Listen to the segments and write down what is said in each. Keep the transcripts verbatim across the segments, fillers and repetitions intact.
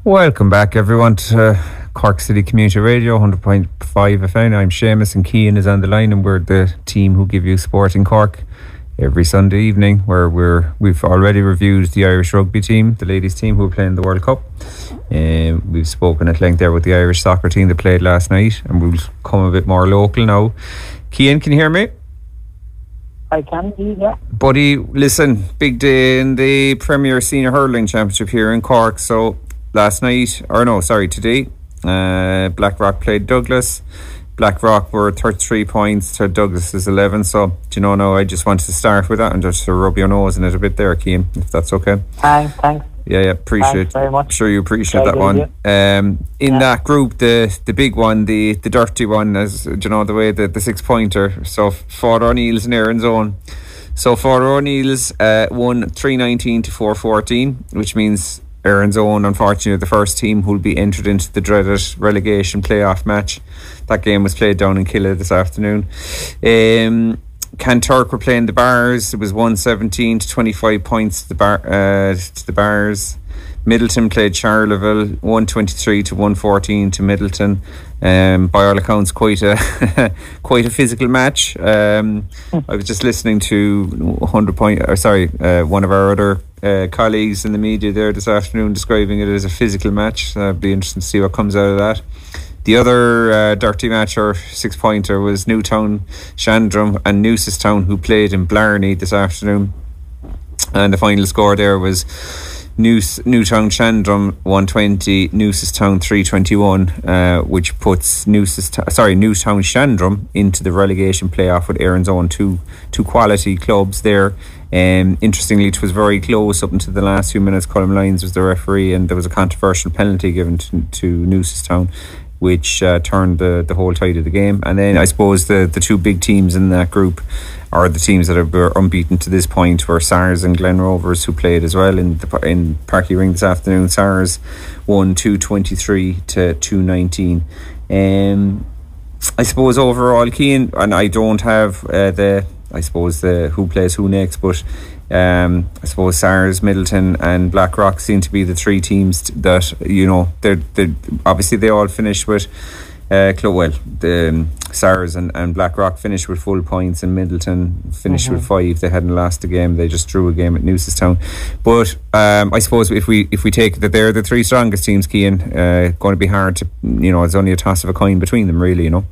Welcome back, everyone, to Cork City Community Radio, one hundred point five F M. I'm Seamus, and Cian is on the line, and we're the team who give you sport in Cork every Sunday evening, where we're we've already reviewed the Irish rugby team, the ladies team who are playing the World Cup. Um, we've spoken at length there with the Irish soccer team that played last night, and we'll come a bit more local now. Cian, can you hear me? I can indeed, yeah. Buddy, listen, big day in the Premier Senior Hurling Championship here in Cork. So last night, or no, sorry, today, uh, Blackrock played Douglas. Blackrock were thirty-three points to Douglas's eleven. So, do you know, no, I just wanted to start with that and just to rub your nose in it a bit there, Cian, if that's okay. Thanks, thanks. Yeah, yeah, appreciate Thanks very much. I'm sure you appreciate Very that one. good, Um, in Yeah. that group, the the big one, the the dirty one, as do you know, the way the, the six pointer. So Father O'Neill's and Aaron's own. So Father O'Neill's uh, won three nineteen to four fourteen, which means Aaron's own, unfortunately, the first team who'll be entered into the dreaded relegation playoff match. That game was played down in Killa this afternoon. Um, Kanturk were playing the Bars. It was one seventeen to twenty-five points to the bar uh, to the Bars. Middleton played Charleville, one twenty-three to one fourteen to Middleton. Um, by all accounts, quite a quite a physical match. Um, I was just listening to one hundred point, or sorry, uh, one of our other uh, colleagues in the media there this afternoon describing it as a physical match. Uh, it'd be interesting to see what comes out of that. The other uh, dirty match or six pointer was Newtown Shandrum and Newcestown, who played in Blarney this afternoon, and the final score there was News, Newtown Shandrum one twenty, Newcestown three twenty-one, uh, which puts Newcestown, sorry, Newtown Shandrum into the relegation playoff with Aaron's own, two two quality clubs there. Um, interestingly, it was very close up until the last few minutes. Colm Lyons was the referee, and there was a controversial penalty given to, to Newcestown, which uh, turned the, the whole tide of the game. And then I suppose the, the two big teams in that group are the teams that are unbeaten to this point, were SARS and Glen Rovers, who played as well in the, in Parky Ring this afternoon. SARS won two twenty-three to two nineteen. Um, I suppose overall, Cian, and I don't have uh, the I suppose the who plays who next, but Um, I suppose SARS, Middleton and Blackrock seem to be the three teams that, you know, they're, they're obviously they all finished with uh, well, the um, SARS and, and Blackrock finished with full points, and Middleton finished mm-hmm. with five. They hadn't lost a game. They just drew a game at Newcestown. But um, I suppose if we if we take that they're the three strongest teams, Cian, uh, going to be hard to, you know, it's only a toss of a coin between them, really, you know.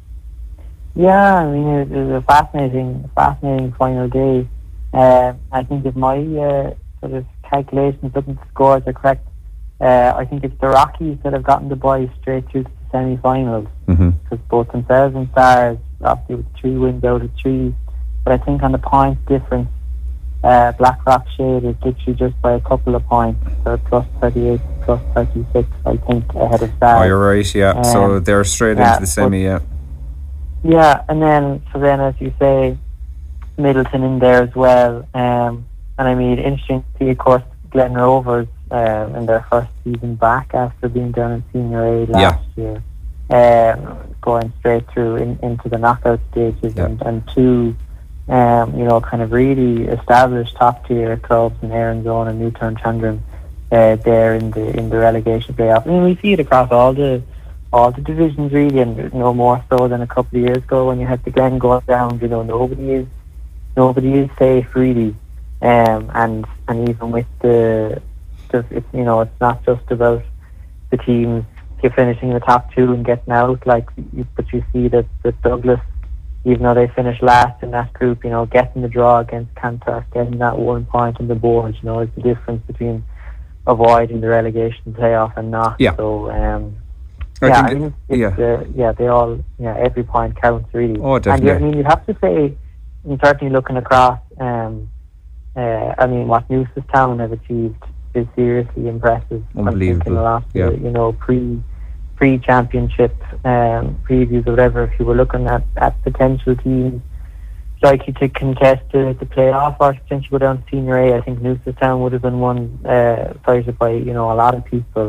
Yeah, I mean, it was a fascinating, fascinating final day. Uh, I think if my uh, sort of calculations, looking at the scores, are correct, uh, I think it's the Rockies that have gotten the boys straight through to the semi-finals, because mm-hmm. both themselves and SARS, obviously with three wins out of three, but I think on the points difference, uh, Blackrock shade is literally just by a couple of points. They're plus thirty-eight, plus thirty-six, I think, ahead of SARS. Oh, you're right, yeah. Um, so they're straight yeah, into the semi, yeah. Yeah, and then, so then, as you say, Middleton in there as well, um, and I mean, interesting to see, of course, Glen Rovers uh, in their first season back after being down in Senior A last yeah. year, um, going straight through in, into the knockout stages, yeah. and, and two, um, you know, kind of really established top tier clubs in Aaron's Own and Newtown Shandrum uh, there in the in the relegation playoff. I mean, we see it across all the all the divisions really, and no more so than a couple of years ago when you had the Glen going down. You know, nobody is. Nobody is safe really, um, and and even with the, just it's, you know, it's not just about the teams you're finishing in the top two and getting out, like, you, but you see that, that Douglas, even though they finished last in that group, you know, getting the draw against Kanturk, getting that one point on the board, you know, is the difference between avoiding the relegation playoff and not. Yeah. So um, I yeah, think I mean, it, it's, yeah, uh, yeah, they all, yeah, every point counts really. Oh, definitely. And you, I mean, you'd have to say, and certainly looking across, um, uh, I mean, what Newcestown have achieved is seriously impressive. Unbelievable. In the last, yeah. you know, pre pre championship um, previews or whatever, if you were looking at, at potential teams likely to contest the, the playoff or potentially go down to Senior A, I think Newcestown would have been one uh, cited by, you know, a lot of people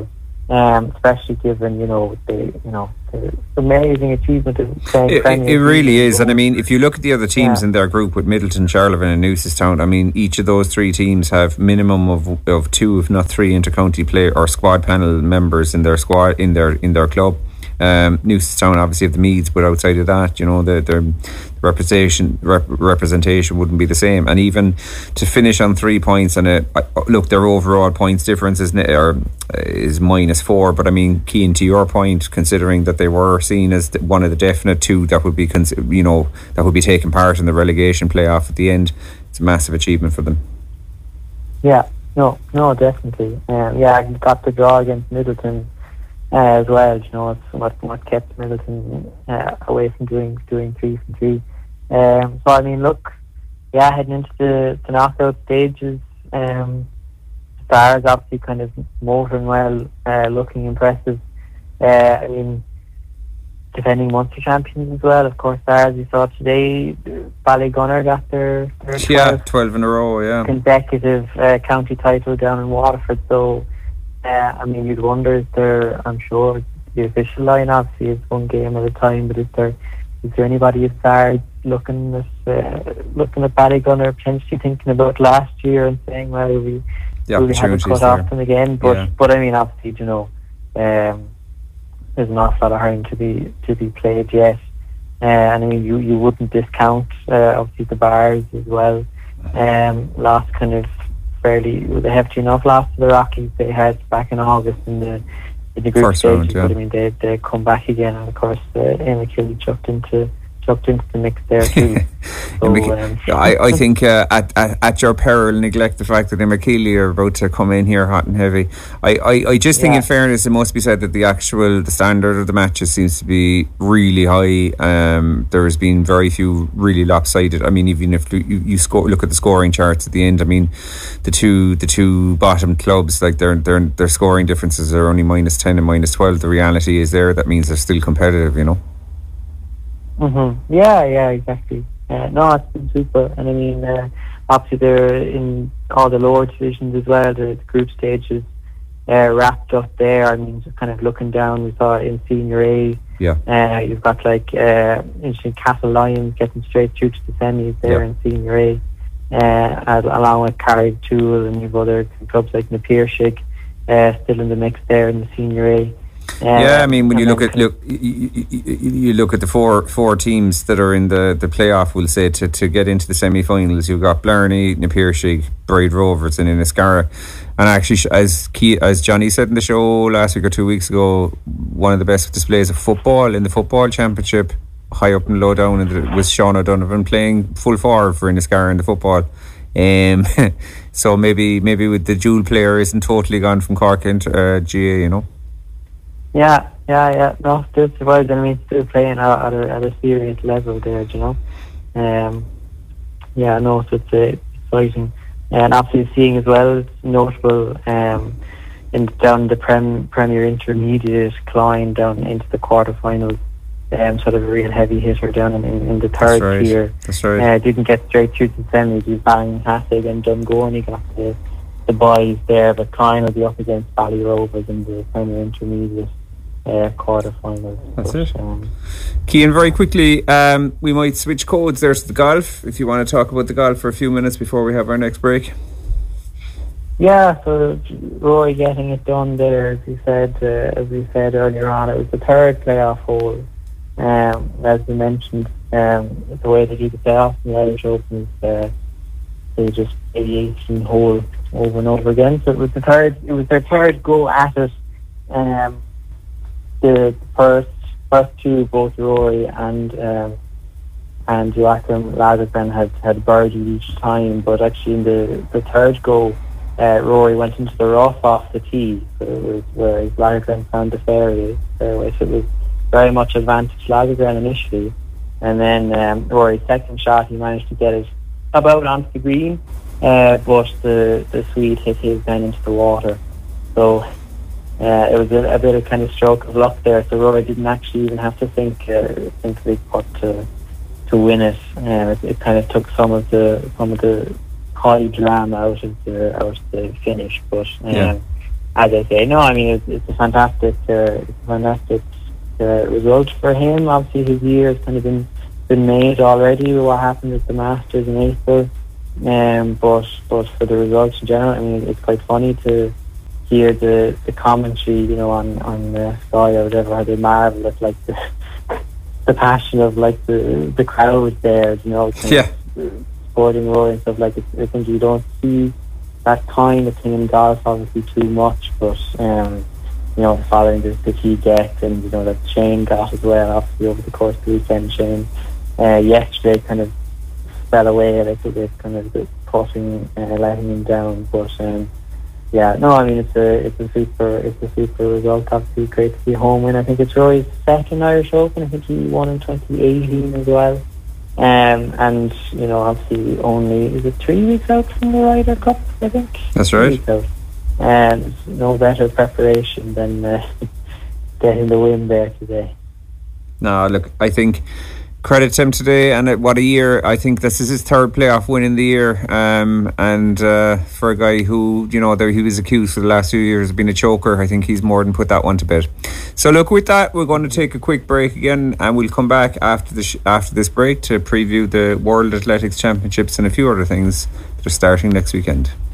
Um, especially given, you know, the you know the amazing achievement of playing It, Premier it really League. is, and I mean, if you look at the other teams Yeah. in their group with Middleton, Charlevin, and Newcestown, I mean, each of those three teams have minimum of of two, if not three, intercounty play or squad panel members in their squad in their in their club. Um, Newcestown obviously have the Meads, but outside of that, you know, the, the representation rep, representation wouldn't be the same. And even to finish on three points, and a, look, their overall points difference is or, is minus four. But I mean, Cian, to your point, considering that they were seen as one of the definite two that would be, you know, that would be taking part in the relegation playoff at the end, it's a massive achievement for them. Yeah, no, no, definitely. Um, yeah, I got the draw against Middleton. Uh, as well, you know, it's what what kept Middleton uh, away from doing doing three from three. Um, so I mean, look, yeah, heading into the, the knockout stages, um, Stars obviously kind of motoring well, uh, looking impressive. Uh, I mean, defending Munster champions as well. Of course, Stars, you saw today, Ballygunner got their, their yeah twelve in a row, yeah, consecutive uh, county title down in Waterford. So. Uh, I mean, you'd wonder, is there, I'm sure the official line obviously is one game at a time, but is there is there anybody at Stars looking at uh, looking at Ballygunner, potentially thinking about last year and saying, well, we, the we haven't cut off them again? But yeah. but I mean, obviously, you know, um, there's an awful lot of hurling to be to be played yet, uh, and I mean, you, you wouldn't discount uh, obviously the Bars as well. Um, lost kind of. Fairly with a hefty enough loss to the Rockies they had back in August in the in the group First stages, round, yeah. but I mean they they come back again, and of course uh, Enniskillen chucked into chucked into the mix there too. So, um, I, I think uh, at, at at your peril neglect the fact that Enniskillen are about to come in here hot and heavy. I, I, I just think yeah. in fairness it must be said that the actual the standard of the matches seems to be really high. Um, there has been very few really lopsided. I mean, even if you, you score, look at the scoring charts at the end, I mean the two the two bottom clubs, like their their their scoring differences are only minus ten and minus twelve. The reality is there, that means they're still competitive, you know. Mm-hmm. Yeah, yeah, exactly. Uh, no, it's been super, and I mean, uh, obviously they're in all the lower divisions as well. The, the group stages uh, wrapped up there. I mean, just kind of looking down, we saw in Senior A. Yeah. Uh, you've got like uh, interesting Castle Lions getting straight through to the semis there yeah. in Senior A, uh, along with Carricktool, and you've other clubs like Napier-Shig uh, still in the mix there in the Senior A. Uh, yeah, I mean, when you look at look, you, you, you look at the four four teams that are in the, the playoff, we'll say to, to get into the semi-finals. You've got Blarney, Napier-Shig, Bride Rovers, and Inniscarra. And actually, as Key, as Johnny said in the show last week or two weeks ago, one of the best displays of football in the football championship, high up and low down, and was Sean O'Donovan playing full forward for Inniscarra in the football. Um, so maybe maybe with the dual player isn't totally gone from Cork into uh, G A, you know. Yeah, yeah, yeah. No, still survived. I mean, still playing at a, at a serious level there, you know. Um, yeah, no, so it's uh, exciting. And obviously seeing as well, it's notable um, in down the Prem, Premier Intermediate Clyne down into the quarterfinals. Um, sort of a real heavy hitter down in, in, in the third That's right. tier. That's right. Uh, didn't get straight through to the semis. He bang Hassig and Dungorny got the, the boys there, but Clyne will be up against Bally Rovers in the Premier Intermediate uh, quarterfinals. That's but, it. Um, Cian, very quickly, um, we might switch codes there to the golf, if you want to talk about the golf for a few minutes before we have our next break. Yeah, so Rory getting it done there, as we said, uh, as we said earlier on, it was the third playoff hole. Um, as we mentioned, um, the way they do the playoffs in the Irish Open is uh, they just eighty-eight hole over and over again. So it was the third. It was their third go at it. Um, the first first two, both Rory and um, and Joachim Lagergren had had birdied each time, but actually in the the third go, uh, Rory went into the rough off the tee, so it was whereas Lagergren found the fairway. fairway so it was very much advantage Lagergren initially, and then um, Rory's second shot, he managed to get it about onto the green, uh, but the, the Swede hit his then into the water. So uh, it was a, a bit of kind of stroke of luck there. So Rory didn't actually even have to think uh, think a big putt to to win it. Uh, it. It kind of took some of the some of the high drama out of the out of the finish, but um, Yeah. as I say, no, I mean it's, it's a fantastic, uh, it's a fantastic uh, result for him. Obviously, his year has kind of been been made already with what happened at the Masters in April. Um, but but for the results in general, I mean, it's quite funny to hear the, the commentary, you know, on on uh, Sky or whatever, how they marvel at like the the passion of like the the crowd there, you know, kind yeah, of sporting roar and stuff like it. I think you don't see that kind of thing in golf, obviously, too much, but um, you know, following the, the key get, and you know that Shane got as well, obviously over the course of the weekend. Shane uh, yesterday kind of fell away a little bit, kind of the pushing, uh, letting him down. But um, yeah, no, I mean it's a it's a super it's a super result. Obviously, great to be home win. I think it's Rory's second Irish Open. I think he won in twenty eighteen as well. Um, and you know, obviously, only is it three weeks out from the Ryder Cup? I think that's right. And no better preparation than uh, getting the win there today. No, look, I think credit to him today, and what a year. I think this is his third playoff win in the year, um, and uh, for a guy who, you know, there he was accused for the last few years of being a choker, I think he's more than put that one to bed. So look, with that, we're going to take a quick break again, and we'll come back after the sh- after this break to preview the World Athletics Championships and a few other things that are starting next weekend.